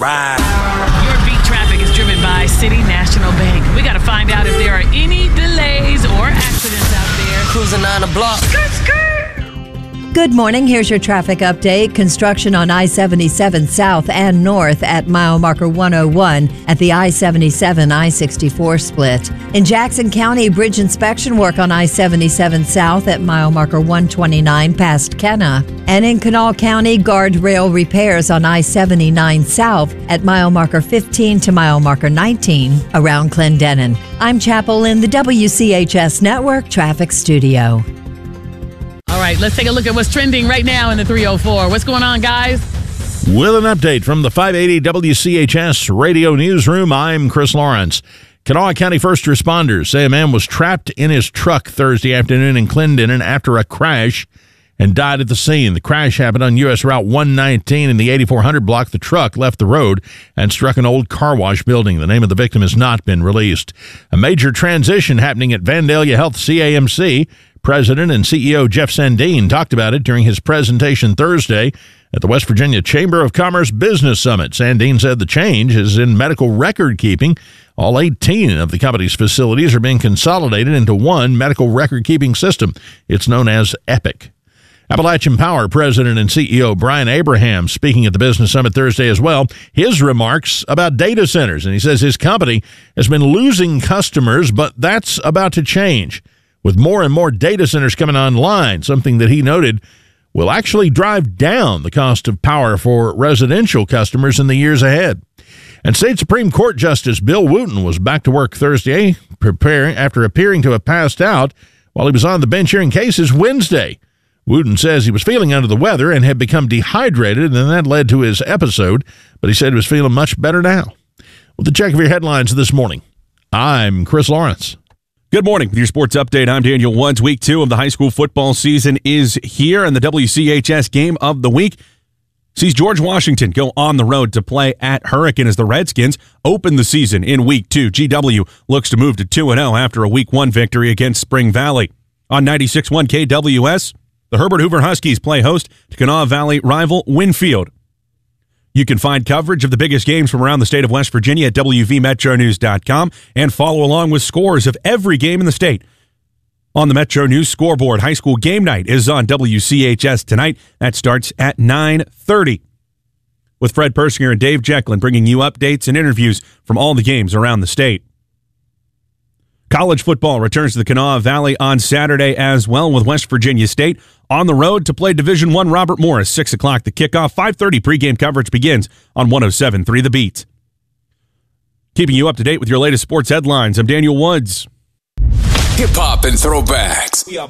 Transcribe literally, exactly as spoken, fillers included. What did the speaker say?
Right. Your beat traffic is driven by City National Bank. We got to find out if there are any delays or accidents out there. Cruising on the block. Skirt, skirt. Good morning. Here's your traffic update. Construction on I seventy-seven South and North at mile marker one oh one at the I seventy-seven I sixty-four split. In Jackson County, bridge inspection work on I seventy-seven South at mile marker one twenty-nine past Kenna. And in Kanawha County, guardrail repairs on I seventy-nine South at mile marker fifteen to mile marker nineteen around Clendenin. I'm Chapel in the W C H S Network Traffic Studio. All right, let's take a look at what's trending right now in the three oh four. What's going on, guys? With an update from the five eighty W C H S Radio Newsroom, I'm Chris Lawrence. Kanawha County first responders say a man was trapped in his truck Thursday afternoon in Clendenin after a crash and died at the scene. The crash happened on U S Route one nineteen in the eighty-four hundred block. The truck left the road and struck an old car wash building. The name of the victim has not been released. A major transition happening at Vandalia Health C A M C. President and C E O Jeff Sandin talked about it during his presentation Thursday at the West Virginia Chamber of Commerce Business Summit. Sandin said the change is in medical record keeping. All eighteen of the company's facilities are being consolidated into one medical record keeping system. It's known as Epic. Appalachian Power President and C E O Brian Abraham speaking at the Business Summit Thursday as well. His remarks about data centers, and he says his company has been losing customers, but that's about to change with more and more data centers coming online, something that he noted will actually drive down the cost of power for residential customers in the years ahead. And State Supreme Court Justice Bill Wooten was back to work Thursday, preparing after appearing to have passed out while he was on the bench hearing cases Wednesday. Wooten says he was feeling under the weather and had become dehydrated, and that led to his episode, but he said he was feeling much better now. With the check of your headlines this morning, I'm Chris Lawrence. Good morning. With your sports update, I'm Daniel Woods. Week two of the high school football season is here, and the W C H S game of the week sees George Washington go on the road to play at Hurricane as the Redskins open the season in week two. G W looks to move to two and oh after a week one victory against Spring Valley. On ninety-six point one K W S, the Herbert Hoover Huskies play host to Kanawha Valley rival Winfield. You can find coverage of the biggest games from around the state of West Virginia at W V Metro News dot com and follow along with scores of every game in the state. On the Metro News scoreboard, high school game night is on W C H S tonight. That starts at nine thirty. With Fred Persinger and Dave Jecklin bringing you updates and interviews from all the games around the state. College football returns to the Kanawha Valley on Saturday as well, with West Virginia State on the road to play Division One Robert Morris. six o'clock the kickoff. five thirty pregame coverage begins on one oh seven point three The Beat. Keeping you up to date with your latest sports headlines, I'm Daniel Woods. Hip-hop and throwbacks.